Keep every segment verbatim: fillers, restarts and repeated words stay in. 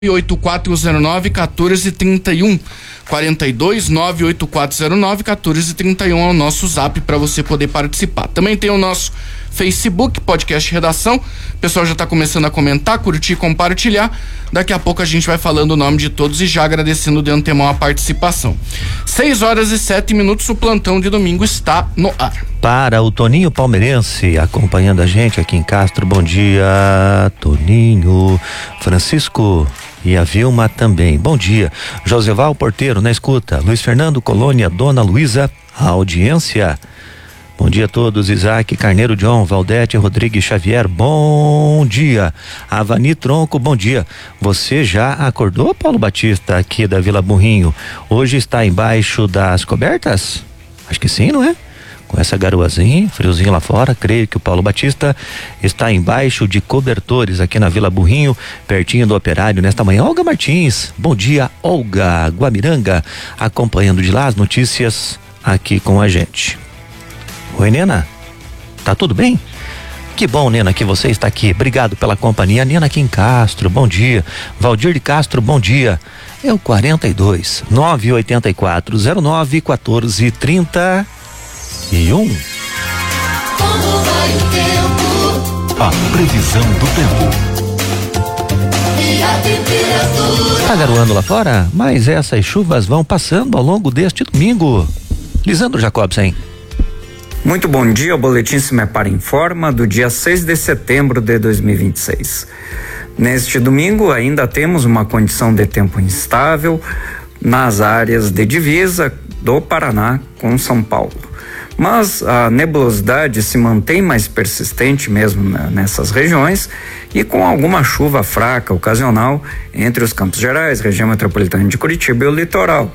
oito quatro zero nove, um quatro três um. quarenta e dois, nove oito quatro zero nove, um quatro três um é o nosso zap para você poder participar. Também tem o nosso Facebook, Podcast Redação. O pessoal já está começando a comentar, curtir, compartilhar. Daqui a pouco a gente vai falando o nome de todos e já agradecendo de antemão a participação. seis horas e sete minutos, o plantão de domingo está no ar. Para o Toninho Palmeirense acompanhando a gente aqui em Castro, bom dia, Toninho. Francisco e a Vilma também, bom dia. Joseval Porteiro na escuta, Luiz Fernando Colônia, Dona Luísa, a audiência. Bom dia a todos, Isaac Carneiro John, Valdete Rodrigues Xavier, bom dia. Avani Tronco, bom dia. Você já acordou, Paulo Batista, aqui da Vila Burrinho? Hoje está embaixo das cobertas? Acho que sim, não é? Com essa garoazinha, friozinho lá fora, creio que o Paulo Batista está embaixo de cobertores aqui na Vila Burrinho, pertinho do Operário nesta manhã. Olga Martins, bom dia, Olga Guamiranga, acompanhando de lá as notícias aqui com a gente. Oi, Nena, tá tudo bem? Que bom, Nena, que você está aqui, obrigado pela companhia. Nena aqui em Castro, bom dia. Valdir de Castro, bom dia. É o quarenta e dois, nove oito quatro zero nove, um quatro três e um. Como vai o tempo? A previsão do tempo. E a temperatura? Tá garoando lá fora? Mas essas chuvas vão passando ao longo deste domingo. Lisandro Jacobsen. Muito bom dia, o Boletim Cimepar informa do dia seis de setembro de dois mil e vinte e seis. Neste domingo ainda temos uma condição de tempo instável nas áreas de divisa do Paraná com São Paulo. Mas a nebulosidade se mantém mais persistente mesmo nessas regiões e com alguma chuva fraca ocasional entre os Campos Gerais, região metropolitana de Curitiba e o litoral.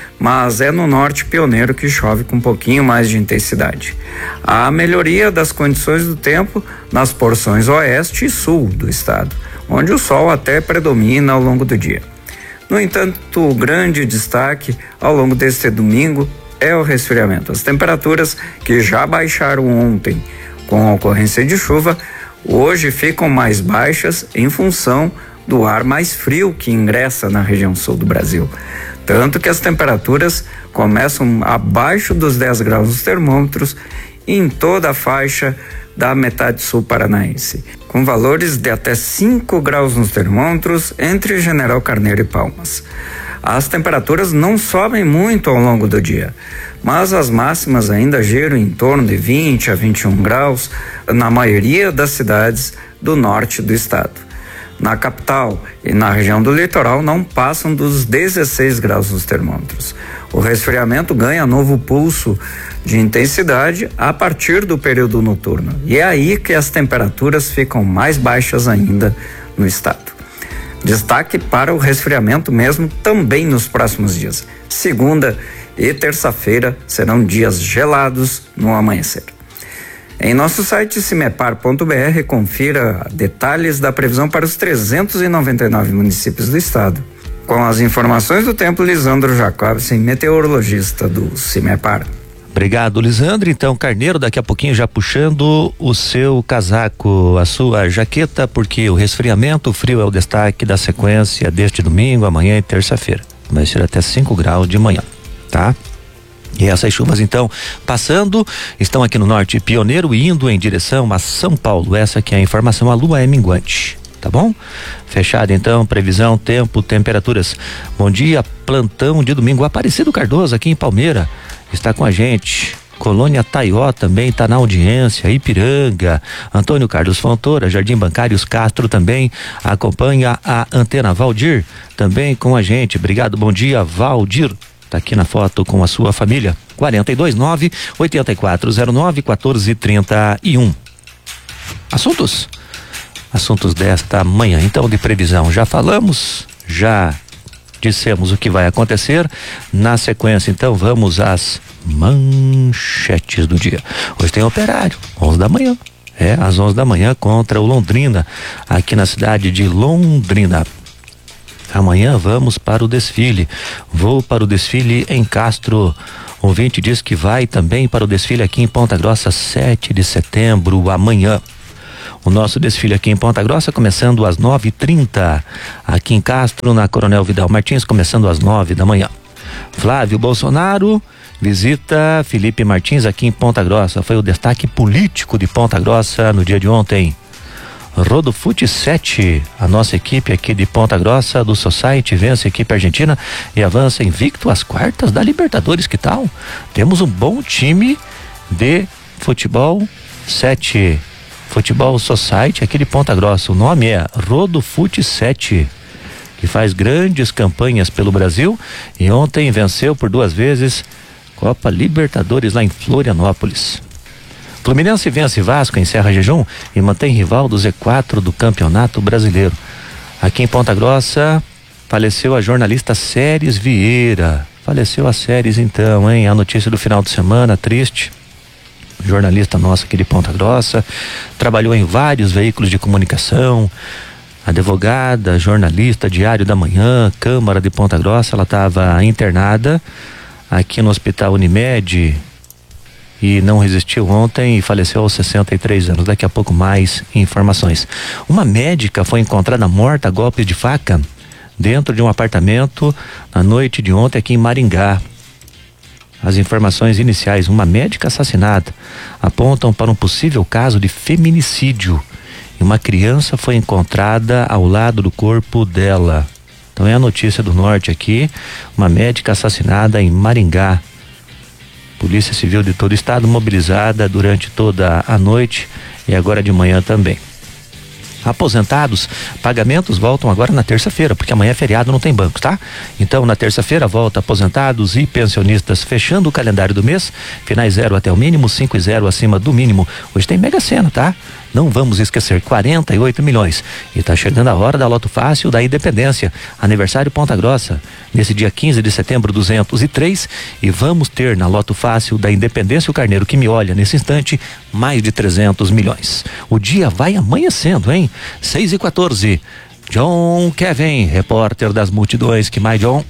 Mas é no norte pioneiro que chove com um pouquinho mais de intensidade. Há melhoria das condições do tempo nas porções oeste e sul do estado, onde o sol até predomina ao longo do dia. No entanto, o grande destaque ao longo deste domingo é o resfriamento. As temperaturas que já baixaram ontem com a ocorrência de chuva, hoje ficam mais baixas em função do ar mais frio que ingressa na região sul do Brasil. Tanto que as temperaturas começam abaixo dos dez graus nos termômetros em toda a faixa da metade sul paranaense, com valores de até cinco graus nos termômetros entre General Carneiro e Palmas. As temperaturas não sobem muito ao longo do dia, mas as máximas ainda giram em torno de vinte a vinte e um graus na maioria das cidades do norte do estado. Na capital e na região do litoral não passam dos dezesseis graus nos termômetros. O resfriamento ganha novo pulso de intensidade a partir do período noturno. E é aí que as temperaturas ficam mais baixas ainda no estado. Destaque para o resfriamento mesmo também nos próximos dias. Segunda e terça-feira serão dias gelados no amanhecer. Em nosso site cimepar ponto br, confira detalhes da previsão para os trezentos e noventa e nove municípios do estado. Com as informações do tempo, Lisandro Jacobsen, meteorologista do Cimepar. Obrigado, Lisandro. Então, Carneiro, daqui a pouquinho já puxando o seu casaco, a sua jaqueta, porque o resfriamento, o frio é o destaque da sequência deste domingo, amanhã e terça-feira. Vai ser até cinco graus de manhã, tá? E essas chuvas, então, passando, estão aqui no norte pioneiro e indo em direção a São Paulo. Essa que é a informação, a lua é minguante, tá bom? Fechado, então, previsão, tempo, temperaturas. Bom dia, plantão de domingo. Aparecido Cardoso, aqui em Palmeira, está com a gente. Colônia Taió também está na audiência, Ipiranga, Antônio Carlos Fontoura, Jardim Bancários Castro também acompanha a antena. Valdir também com a gente. Obrigado, bom dia, Valdir. Tá aqui na foto com a sua família. quarenta e dois, nove oito quatro zero nove, um quatro três um. Assuntos? Assuntos desta manhã. Então, de previsão, já falamos, já dissemos o que vai acontecer. Na sequência, então, vamos às manchetes do dia. Hoje tem Operário, onze da manhã. É, às onze da manhã contra o Londrina, aqui na cidade de Londrina. Amanhã vamos para o desfile. Vou para o desfile em Castro. O ouvinte diz que vai também para o desfile aqui em Ponta Grossa, sete de setembro, amanhã. O nosso desfile aqui em Ponta Grossa começando às nove e trinta. Aqui em Castro, na Coronel Vidal Martins, começando às nove da manhã. Flávio Bolsonaro visita Felipe Martins aqui em Ponta Grossa. Foi o destaque político de Ponta Grossa no dia de ontem. Rodofute sete, a nossa equipe aqui de Ponta Grossa do Society vence a equipe argentina e avança invicto às quartas da Libertadores. Que tal? Temos um bom time de futebol sete, Futebol Society aqui de Ponta Grossa. O nome é Rodofute sete, que faz grandes campanhas pelo Brasil e ontem venceu por duas vezes Copa Libertadores lá em Florianópolis. Fluminense vence Vasco, encerra jejum e mantém rival do Z quatro do Campeonato Brasileiro. Aqui em Ponta Grossa, faleceu a jornalista Séries Vieira. Faleceu a Séries então, hein? A notícia do final de semana, triste. Jornalista nossa aqui de Ponta Grossa, trabalhou em vários veículos de comunicação, advogada, jornalista, Diário da Manhã, Câmara de Ponta Grossa. Ela estava internada aqui no Hospital Unimed e não resistiu ontem e faleceu aos sessenta e três anos. Daqui a pouco mais informações. Uma médica foi encontrada morta a golpes de faca dentro de um apartamento na noite de ontem aqui em Maringá. As informações iniciais, uma médica assassinada, apontam para um possível caso de feminicídio e uma criança foi encontrada ao lado do corpo dela. Então é a notícia do norte aqui, uma médica assassinada em Maringá. Polícia Civil de todo o estado mobilizada durante toda a noite e agora de manhã também. Aposentados, pagamentos voltam agora na terça-feira, porque amanhã é feriado, não tem bancos, tá? Então na terça-feira volta aposentados e pensionistas fechando o calendário do mês, finais zero até o mínimo, cinco e zero acima do mínimo. Hoje tem Mega Sena, tá? Não vamos esquecer, quarenta e oito milhões. E tá chegando a hora da Loto Fácil da Independência, aniversário Ponta Grossa, nesse dia quinze de setembro, duzentos e três, e vamos ter na Loto Fácil da Independência o carneiro que me olha nesse instante, mais de trezentos milhões. O dia vai amanhecendo, hein? seis e quatorze. John Kevin, repórter das multidões. Que mais, John?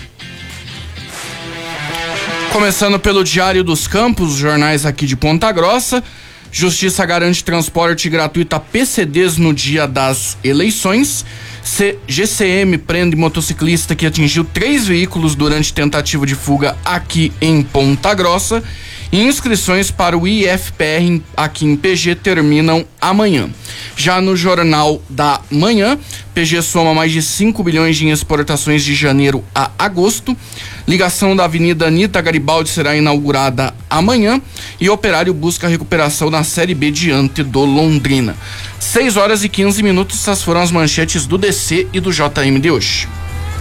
Começando pelo Diário dos Campos, jornais aqui de Ponta Grossa. Justiça garante transporte gratuito a P C Ds no dia das eleições. C- G C M prende motociclista que atingiu três veículos durante tentativa de fuga aqui em Ponta Grossa. E inscrições para o I F P R aqui em P G terminam amanhã. Já no Jornal da Manhã, P G soma mais de cinco bilhões em exportações de janeiro a agosto. Ligação da Avenida Anita Garibaldi será inaugurada amanhã e Operário busca recuperação na Série B diante do Londrina. seis horas e quinze minutos, essas foram as manchetes do D C e do J M de hoje.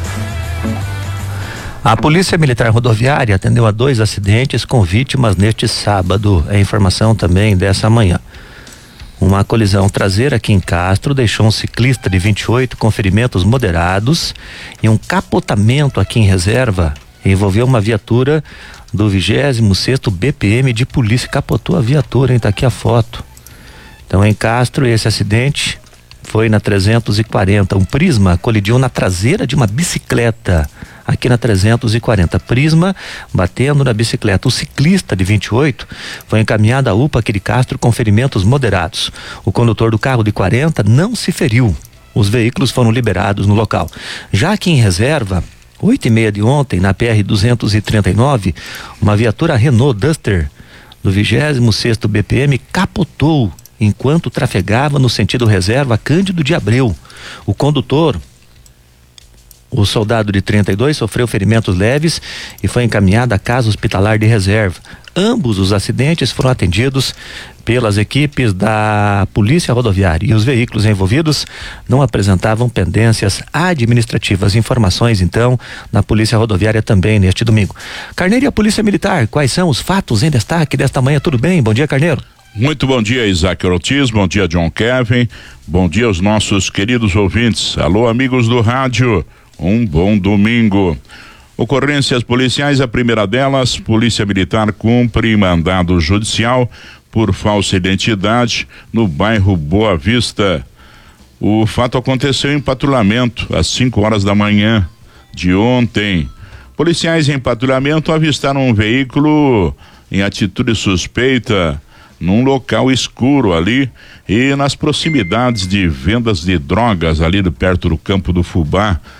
A Polícia Militar Rodoviária atendeu a dois acidentes com vítimas neste sábado. É informação também dessa manhã. Uma colisão traseira aqui em Castro deixou um ciclista de vinte e oito com ferimentos moderados e um capotamento aqui em Reserva envolveu uma viatura do vigésimo sexto B P M de polícia. Capotou a viatura, hein? Tá aqui a foto. Então em Castro esse acidente foi na trezentos e quarenta. Um Prisma colidiu na traseira de uma bicicleta aqui na trezentos e quarenta. Prisma batendo na bicicleta. O ciclista de vinte e oito foi encaminhado à U P A aqui de Castro com ferimentos moderados. O condutor do carro de quarenta não se feriu. Os veículos foram liberados no local. Já aqui em Reserva, oito e meia de ontem, na P R duzentos e trinta e nove, uma viatura Renault Duster do vigésimo sexto B P M capotou enquanto trafegava no sentido Reserva Cândido de Abreu. O condutor, o soldado de trinta e dois, sofreu ferimentos leves e foi encaminhado à casa hospitalar de Reserva. Ambos os acidentes foram atendidos pelas equipes da Polícia Rodoviária e os veículos envolvidos não apresentavam pendências administrativas. Informações então na Polícia Rodoviária também neste domingo. Carneiro e a Polícia Militar, quais são os fatos em destaque desta manhã? Tudo bem? Bom dia, Carneiro. Muito bom dia, Isaac Ortiz, bom dia, John Kevin, bom dia aos nossos queridos ouvintes. Alô, amigos do rádio, um bom domingo. Ocorrências policiais, a primeira delas, Polícia Militar cumpre mandado judicial por falsa identidade no bairro Boa Vista. O fato aconteceu em patrulhamento às cinco horas da manhã de ontem. Policiais em patrulhamento avistaram um veículo em atitude suspeita num local escuro ali e nas proximidades de vendas de drogas ali do, perto do campo do Fubá,